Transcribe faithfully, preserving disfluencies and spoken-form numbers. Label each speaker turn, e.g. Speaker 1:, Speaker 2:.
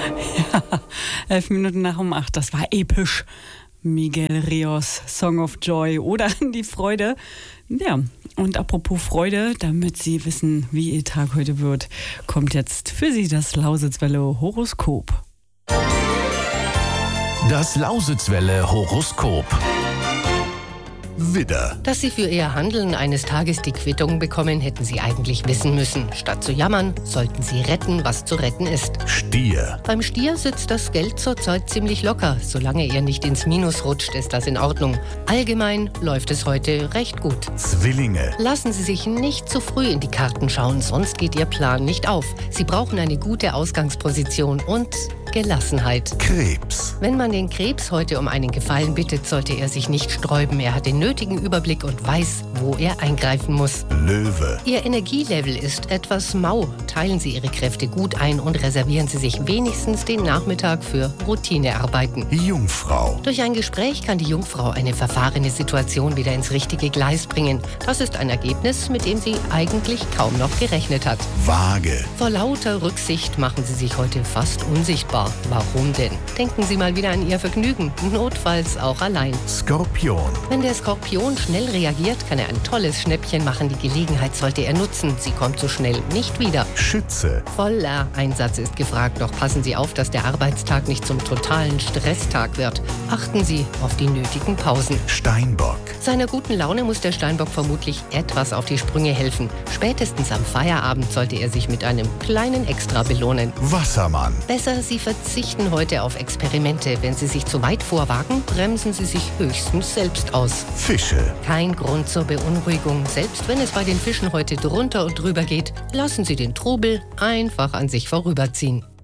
Speaker 1: Ja, elf Minuten nach um acht, das war episch. Miguel Rios, Song of Joy oder Die Freude. Ja, und apropos Freude, damit Sie wissen, wie Ihr Tag heute wird, kommt jetzt für Sie das Lausitzwelle Horoskop.
Speaker 2: Das Lausitzwelle Horoskop. Widder.
Speaker 3: Dass Sie für Ihr Handeln eines Tages die Quittung bekommen, hätten Sie eigentlich wissen müssen. Statt zu jammern, sollten Sie retten, was zu retten ist.
Speaker 2: Stier.
Speaker 3: Beim Stier sitzt das Geld zurzeit ziemlich locker. Solange ihr nicht ins Minus rutscht, ist das in Ordnung. Allgemein läuft es heute recht gut.
Speaker 2: Zwillinge.
Speaker 3: Lassen Sie sich nicht zu früh in die Karten schauen, sonst geht Ihr Plan nicht auf. Sie brauchen eine gute Ausgangsposition und Gelassenheit.
Speaker 2: Krebs.
Speaker 3: Wenn man den Krebs heute um einen Gefallen bittet, sollte er sich nicht sträuben. Er hat den nötigen Überblick und weiß, wo er eingreifen muss.
Speaker 2: Löwe.
Speaker 3: Ihr Energielevel ist etwas mau. Teilen Sie Ihre Kräfte gut ein und reservieren Sie sich wenigstens den Nachmittag für Routinearbeiten.
Speaker 2: Jungfrau.
Speaker 3: Durch ein Gespräch kann die Jungfrau eine verfahrene Situation wieder ins richtige Gleis bringen. Das ist ein Ergebnis, mit dem sie eigentlich kaum noch gerechnet hat.
Speaker 2: Waage.
Speaker 3: Vor lauter Rücksicht machen Sie sich heute fast unsichtbar. Warum denn? Denken Sie mal wieder an Ihr Vergnügen, notfalls auch allein.
Speaker 2: Skorpion.
Speaker 3: Wenn der Skorpion schnell reagiert, kann er ein tolles Schnäppchen machen. Die Gelegenheit sollte er nutzen. Sie kommt so schnell nicht wieder.
Speaker 2: Schütze.
Speaker 3: Voller Einsatz ist gefragt, doch passen Sie auf, dass der Arbeitstag nicht zum totalen Stresstag wird. Achten Sie auf die nötigen Pausen.
Speaker 2: Steinbock.
Speaker 3: Seiner guten Laune muss der Steinbock vermutlich etwas auf die Sprünge helfen. Spätestens am Feierabend sollte er sich mit einem kleinen Extra belohnen.
Speaker 2: Wassermann.
Speaker 3: Besser, Sie verzichten heute auf Experimente. Wenn Sie sich zu weit vorwagen, bremsen Sie sich höchstens selbst aus.
Speaker 2: Fische.
Speaker 3: Kein Grund zur Beunruhigung. Selbst wenn es bei den Fischen heute drunter und drüber geht, lassen Sie den Trubel einfach an sich vorüberziehen.